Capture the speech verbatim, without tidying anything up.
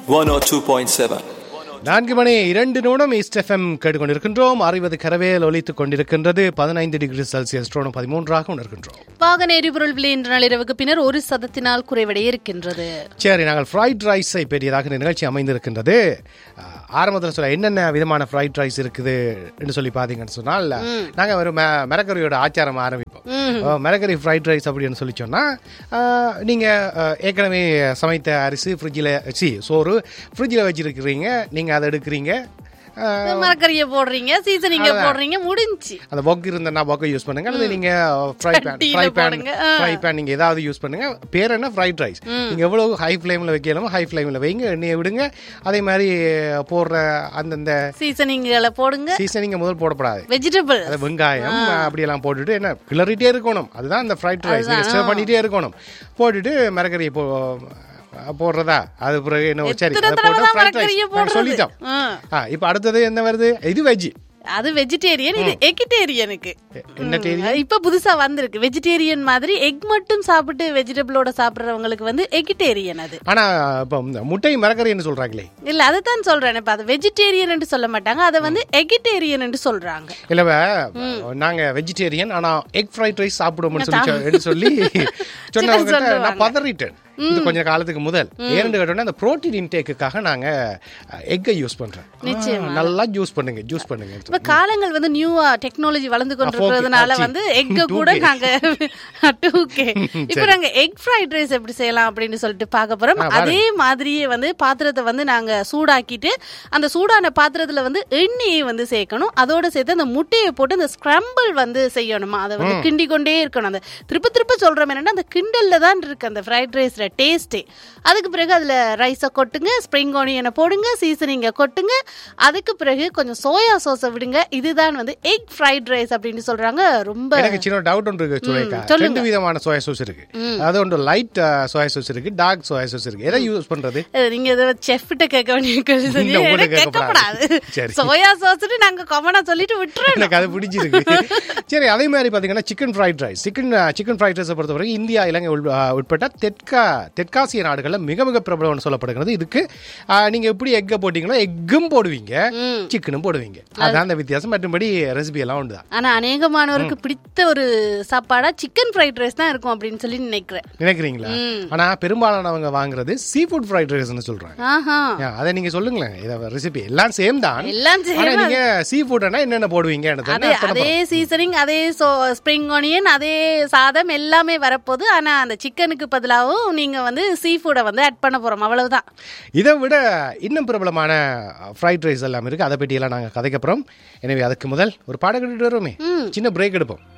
one oh two point seven. நான்கு மணி இரண்டு நிமிடம் ஈஸ்ட் எஃப்எம் கேட்டுக்கொண்டிருக்கின்றோம். அறிவது கரவேல் ஒலித்துக் கொண்டிருக்கின்றது. பதினைந்து டிகிரி செல்சியஸ் டோனும் பதிமூன்றாக உணர்கின்றோம். வாகன எரிபொருள் விலை இன்று நள்ளிரவுக்கு பின்னர் ஒரு சதத்தினால் குறைவடைய இருக்கின்றது. சரி, நாங்கள் ஃப்ரைட் ரைஸை பெரியதாக நிகழ்ச்சி அமைந்திருக்கின்றது. ஆரம்பத்தில் சொல்ல என்னென்ன விதமான ஃப்ரைட் ரைஸ் இருக்குது என்று சொல்லி பார்த்தீங்கன்னு சொன்னால், நாங்கள் ஒரு மிரக்கரியோட ஆச்சாரம் ஆரம்பிப்போம். மிரக்கரி ஃப்ரைட் ரைஸ் அப்படின்னு சொல்லி சொன்னால், நீங்கள் ஏற்கனவே சமைத்த அரிசி ஃப்ரிட்ஜில் சி சோறு ஃப்ரிட்ஜில் வச்சிருக்கிறீங்க. நீங்கள் அதை எடுக்கிறீங்க, மரக்கறியை போடுறீங்க, சீசனிங்க போடுறீங்க, முடிஞ்சு. அந்த பொக்கு இருந்தா பொக்கை யூஸ் பண்ணுங்க, அல்லது நீங்க fry pan fry pan fry pan நீங்க ஏதாவது யூஸ் பண்ணுங்க. பேர் என்ன, ஃப்ரைட் ரைஸ். நீங்க எவ்வளவு ஹை ஃப்ளேம்ல வைக்கலாமோ ஹை ஃப்ளேம்ல வைங்க, எண்ணெயை விடுங்க. அதே மாதிரி போடுற அந்தந்த சீசனிங்களை போடுங்க. சீசனிங்க முதல் போடப்படாது, வெஜிடபிள் அது வெங்காயம் அப்படியெல்லாம் போட்டுட்டு என்ன கிளறிட்டே இருக்கணும். அதுதான் அந்த ஃப்ரைட் ரைஸ். நீங்க ஸ்டர் பண்ணிட்டே இருக்கணும். போட்டுட்டு மரக்கறியை போ போடுறதா, அது பிறகு என்ன சரி சொல்லிட்டோம். இப்ப அடுத்தது என்ன வருது, இது வெஜ். அது வெஜிடேரியன், இது எகிடேரியனுக்கு. இப்ப புதுசா வந்திருக்கு வெஜிடேரியன் மாதிரி. எக் மட்டும் சாப்பிட்டு வெஜிடபிளோட சாப்பிடுறவங்களுக்கு வந்து எகிடேரியன். அது ஆனா முட்டை மரக்கறின்னு சொல்றாங்களே. இல்ல, அதைத்தான் சொல்றேன். இப்ப அது வெஜிடேரியன் என்று சொல்ல மாட்டாங்க, அதை வந்து எகிடேரியன் என்று சொல்றாங்க. இல்ல, நாங்க வெஜிடேரியன் ஆனா எக் ஃப்ரைட் ரைஸ் சாப்பிடுவோம்னு சொல்லி சொல்லி சொன்னவங்க நான் பதறிட்டேன். இது கொஞ்ச காலத்துக்கு முதல் ஏன்னு கேட்டோம்னா, அந்த புரோட்டீன் இன்டேக்குக்காக நாங்க எக்கை யூஸ் பண்றோம். நல்லா யூஸ் பண்ணுங்க ஜூஸ் பண்ணுங்க. இப்ப காலங்கள் வந்து நியூவா டெக்னாலஜி வளர்ந்து கொண்டிருக்கிறதுனால வந்து எக்க கூட நாங்க இப்ப நாங்க எக் ஃப்ரைட் ரைஸ் எப்படி செய்யலாம் அப்படின்னு சொல்லிட்டு பார்க்க போறோம். அதே மாதிரியே வந்து பாத்திரத்தை வந்து நாங்க சூடாக்கிட்டு, அந்த சூடான பாத்திரத்துல வந்து எண்ணெயை வந்து சேர்க்கணும். அதோட சேர்த்து அந்த முட்டையை போட்டு அந்த ஸ்கிரம்பிள் வந்து செய்யணுமா, அதை வந்து கிண்டி கொண்டே இருக்கணும். அந்த திருப்ப திருப்ப சொல்றோம் என்னன்னா, அந்த கிண்டல்ல தான் இருக்கு அந்த ஃப்ரைட் ரைஸ் டேஸ்டே. அதுக்கு பிறகு அதுல ரைஸை கொட்டுங்க, ஸ்ப்ரிங் ஆனியனை போடுங்க, சீசனிங்க கொட்டுங்க. அதுக்கு பிறகு கொஞ்சம் சோயா சாஸை விடுங்க. இதுதான் வந்து எக் ஃப்ரைட் ரைஸ் அப்படின்னு சொல்றாங்க. ரொம்ப எனக்கு சின்ன டவுட் ஒன்று இருக்கு சுரேகா. ரெண்டு விதமான சோயா சாஸ் இருக்கு. அது ஒன்று லைட் சோயா சாஸ் இருக்கு, டார்க் சோயா சாஸ் இருக்கு. எதை யூஸ் பண்றது? நீங்க இத செஃப் கிட்ட கேட்க வேண்டிய கேட்கப்படாது. சோயா சாஸ் நாங்க காமனா சொல்லிட்டு விட்டுறோம். எனக்கு அது பிடிச்சிருக்கு. சரி, அதே மாதிரி பாத்தீங்கன்னா chicken fried rice. Chicken chicken fried ரைஸை பொறுத்தவரை இந்தியா, இலங்கை உட்பட்ட தெற்கா தெற்காசிய நாடுகளில் மிக மிக பிரபலம் சொல்லப்படுகிறது. இதுக்கு நீங்க எப்படி எக்கை போட்டீங்களோ எக்கும் போடுவீங்க, சிக்கனும் போடுவீங்க. அதான் அந்த வித்தியாசம். மற்றபடி ரெசிபி எல்லாம் உண்டு. ஆனா அநேகமானவருக்கு பிடித்த ஒரு சாப்பாடா சிக்கன் ஃப்ரைட் ரைஸ் தான் இருக்கும் அப்படின்னு சொல்லி நினைக்கிறேன். நினைக்கிறீங்களா? ஆனா பெரும்பாலானவங்க வாங்குறது சீ ஃபுட் ஃப்ரைட் ரைஸ்னு சொல்றாங்க. அதை நீங்க சொல்லுங்களேன். இத ரெசிபி எல்லாம் சேம் தான். எல்லாம் சேம். நீங்க சீ ஃபுட்னா என்னென்ன போடுவீங்க? அதே சீசனிங், அதே ஸ்ப்ரிங் ஆனியன், அதே சாதம் எல்லாமே வரப்போகுது. ஆனா அந்த சிக்கனுக்கு பதிலாகவும் நீங்க வந்து சீ ஃபுட்டை வந்து ஆட் பண்ண போறோம், அவ்வளவுதான். இதை விட இன்னும் பிரபலமான ஃப்ரைட் ரைஸ் எல்லாம் இருக்கு. அதை பற்றி எல்லாம் நாங்கள் கதைக்க போறோம். எனவே அதுக்கு முதல் ஒரு பாடம் கேட்டுட்டு வருவோமே, சின்ன பிரேக் எடுப்போம்.